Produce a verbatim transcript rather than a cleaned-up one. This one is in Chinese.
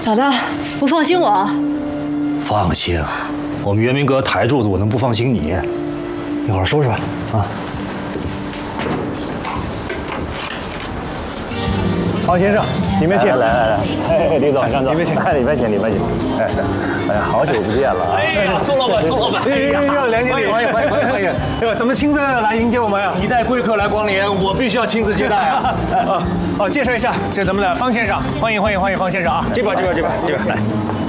咋的？不放心我？ 放心，我们元明阁台柱子，我能不放心你？一会儿收拾吧，啊。方先生，里面请。来来来，哎，李总，里面请，里面请，里面请。哎，哎呀，好久不见了。哎呀，宋老板，宋老板，哎呀，梁经理，欢迎欢迎欢迎欢迎！哎呦，怎么亲自来迎接我们呀？一代贵客来光临，我必须要亲自接待啊！啊，好，介绍一下，这是咱们的方先生，欢迎欢迎欢迎方先生啊！这边这边这边这边来。